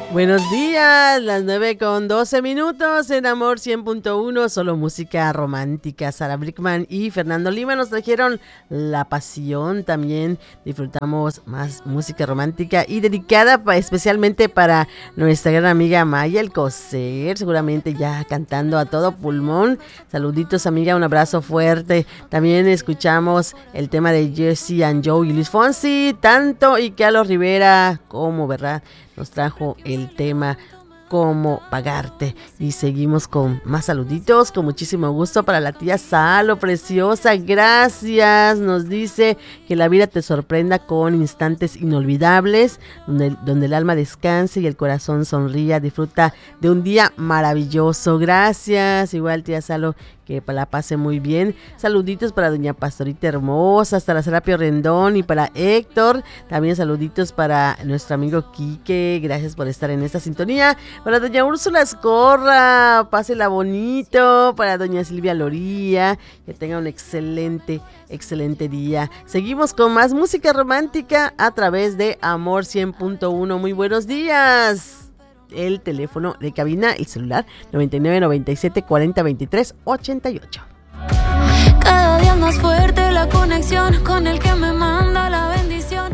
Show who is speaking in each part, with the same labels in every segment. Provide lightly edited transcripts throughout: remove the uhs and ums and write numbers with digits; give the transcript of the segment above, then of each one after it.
Speaker 1: Buenos días, las 9:12 en Amor 100.1, solo música romántica. Sara Brickman y Fernando Lima nos trajeron La Pasión. También disfrutamos más música romántica y dedicada especialmente para nuestra gran amiga Maya Alcocer, seguramente ya cantando a todo pulmón. Saluditos, amiga, un abrazo fuerte. También escuchamos el tema de Jesse and Joe y Luis Fonsi, tanto, y Carlos Rivera como, ¿verdad?, nos trajo el tema Cómo Pagarte. Y seguimos con más saluditos, con muchísimo gusto para la tía Salo, preciosa, gracias. Nos dice que la vida te sorprenda con instantes inolvidables, donde el alma descanse y el corazón sonría. Disfruta de un día maravilloso. Gracias, igual tía Salo, que la pase muy bien. Saluditos para doña Pastorita hermosa, hasta la Serapio Rendón, y para Héctor. También saluditos para nuestro amigo Quique, gracias por estar en esta sintonía. Para doña Úrsula Escorra, pásela bonito. Para doña Silvia Loría, que tenga un excelente día. Seguimos con más música romántica a través de Amor 100.1. Muy buenos días. El teléfono de cabina, el celular 99 97 40 23 88.
Speaker 2: Cada día más fuerte la conexión con el que me manda la bendición.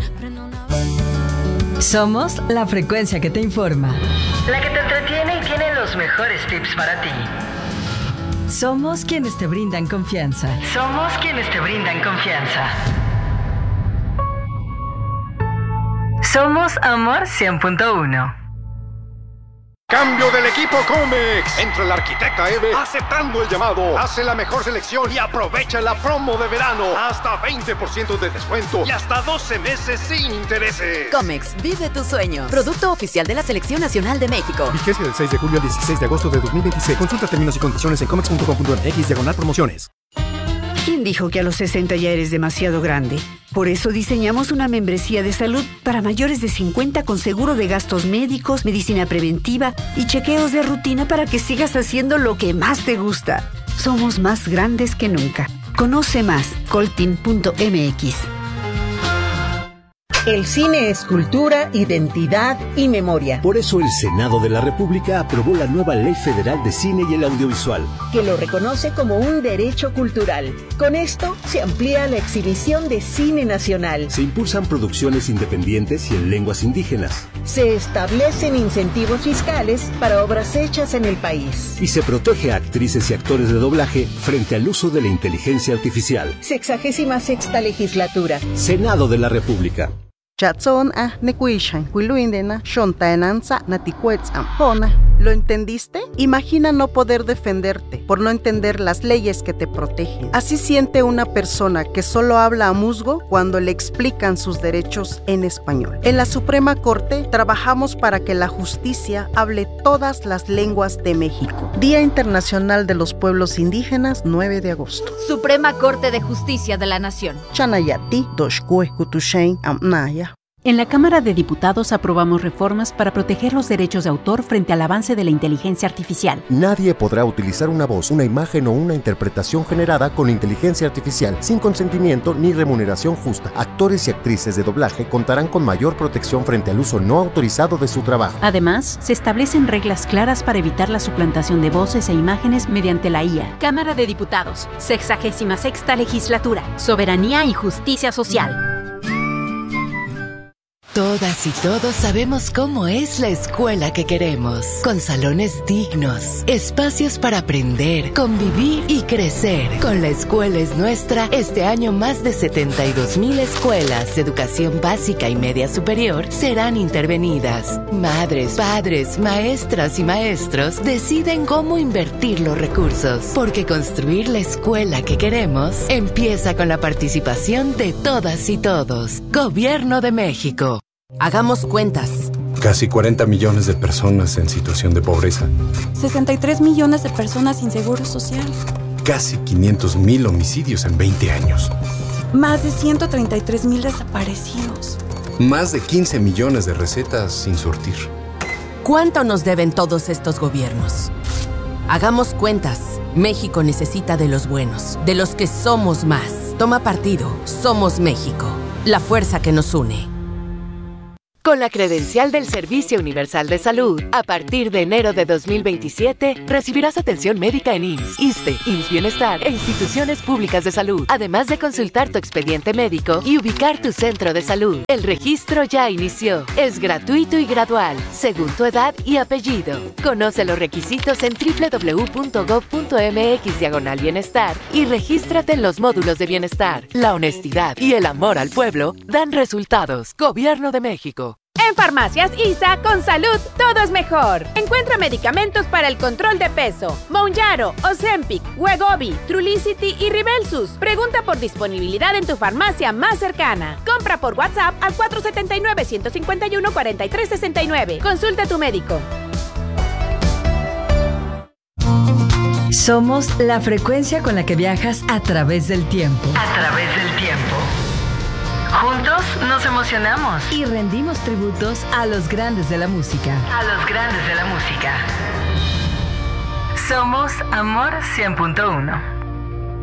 Speaker 3: Somos la frecuencia que te informa,
Speaker 4: la que te entretiene y tiene los mejores tips para ti.
Speaker 3: Somos quienes te brindan confianza.
Speaker 4: Somos quienes te brindan confianza. Somos Amor 100.1.
Speaker 5: Cambio del equipo Comex. Entra la arquitecta Eve aceptando el llamado. Hace la mejor selección y aprovecha la promo de verano. Hasta 20% de descuento y hasta 12 meses sin intereses.
Speaker 6: Comex, vive tu sueño. Producto oficial de la Selección Nacional de México.
Speaker 7: Vigencia del 6 de julio al 16 de agosto de 2026. Consulta términos y condiciones en comex.com.mx/promociones.
Speaker 8: ¿Quién dijo que a los 60 ya eres demasiado grande? Por eso diseñamos una membresía de salud para mayores de 50 con seguro de gastos médicos, medicina preventiva y chequeos de rutina para que sigas haciendo lo que más te gusta. Somos más grandes que nunca. Conoce más, coltin.mx.
Speaker 9: El cine es cultura, identidad y memoria.
Speaker 10: Por eso el Senado de la República aprobó la nueva Ley Federal de Cine y el Audiovisual,
Speaker 9: que lo reconoce como un derecho cultural. Con esto se amplía la exhibición de cine nacional.
Speaker 10: Se impulsan producciones independientes y en lenguas indígenas.
Speaker 9: Se establecen incentivos fiscales para obras hechas en el país.
Speaker 10: Y se protege a actrices y actores de doblaje frente al uso de la inteligencia artificial.
Speaker 9: 66ª legislatura.
Speaker 10: Senado de la República.
Speaker 11: Chatson nekuishan wiluindena shontaenanza natikuetzam hona. ¿Lo entendiste? Imagina no poder defenderte por no entender las leyes que te protegen. Así siente una persona que solo habla a musgo cuando le explican sus derechos en español. En la Suprema Corte trabajamos para que la justicia hable todas las lenguas de México. Día Internacional de los Pueblos Indígenas, 9 de agosto.
Speaker 12: Suprema Corte de Justicia de la Nación.
Speaker 11: Chanayati doshkue kutushain amnaya.
Speaker 13: En la Cámara de Diputados aprobamos reformas para proteger los derechos de autor frente al avance de la inteligencia artificial.
Speaker 14: Nadie podrá utilizar una voz, una imagen o una interpretación generada con inteligencia artificial sin consentimiento ni remuneración justa. Actores y actrices de doblaje contarán con mayor protección frente al uso no autorizado de su trabajo.
Speaker 13: Además, se establecen reglas claras para evitar la suplantación de voces e imágenes mediante la IA.
Speaker 12: Cámara de Diputados, 66ª Legislatura, Soberanía y Justicia Social.
Speaker 15: Todas y todos sabemos cómo es la escuela que queremos, con salones dignos, espacios para aprender, convivir y crecer. Con La Escuela es Nuestra, este año más de 72,000 escuelas de educación básica y media superior serán intervenidas. Madres, padres, maestras y maestros deciden cómo invertir los recursos, porque construir la escuela que queremos empieza con la participación de todas y todos. Gobierno de México.
Speaker 16: Hagamos cuentas.
Speaker 17: Casi 40 millones de personas en situación de pobreza.
Speaker 18: 63 millones de personas sin seguro social.
Speaker 17: Casi 500,000 homicidios en 20 años.
Speaker 18: Más de 133,000 desaparecidos.
Speaker 17: Más de 15 millones de recetas sin surtir.
Speaker 16: ¿Cuánto nos deben todos estos gobiernos? Hagamos cuentas. México necesita de los buenos, de los que somos más. Toma partido. Somos México. La fuerza que nos une.
Speaker 15: Con la credencial del Servicio Universal de Salud, a partir de enero de 2027, recibirás atención médica en IMSS, ISSSTE, IMSS Bienestar e instituciones públicas de salud, además de consultar tu expediente médico y ubicar tu centro de salud. El registro ya inició. Es gratuito y gradual, según tu edad y apellido. Conoce los requisitos en www.gov.mx/bienestar y regístrate en los módulos de bienestar. La honestidad y el amor al pueblo dan resultados. Gobierno de México.
Speaker 19: En Farmacias ISA, con salud, todo es mejor. Encuentra medicamentos para el control de peso: Mounjaro, Ozempic, Wegovy, Trulicity y Rybelsus. Pregunta por disponibilidad en tu farmacia más cercana. Compra por WhatsApp al 479-151-4369. Consulta a tu médico.
Speaker 3: Somos la frecuencia con la que viajas a través del tiempo.
Speaker 4: A través del tiempo. Juntos nos emocionamos.
Speaker 3: Y rendimos tributos a los grandes de la música.
Speaker 4: A los grandes de la música. Somos Amor 100.1.